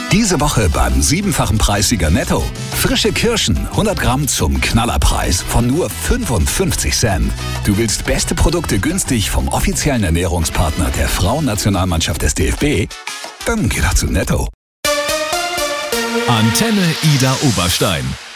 Diese Woche beim 7-fachen Preissieger Netto. Frische Kirschen, 100 Gramm zum Knallerpreis von nur 55 Cent. Du willst beste Produkte günstig vom offiziellen Ernährungspartner der Frauennationalmannschaft des DFB? Dann geh doch zu Netto. Antenne Ida Oberstein.